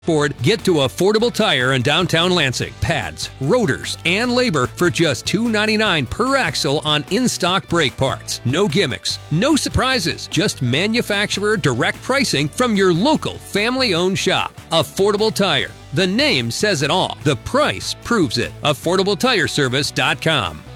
Ford, get to Affordable Tire in downtown Lansing. Pads, rotors, and labor for just $2.99 per axle on in-stock brake parts. No gimmicks, no surprises, just manufacturer direct pricing from your local family-owned shop. Affordable Tire. The name says it all. The price proves it. AffordableTireService.com.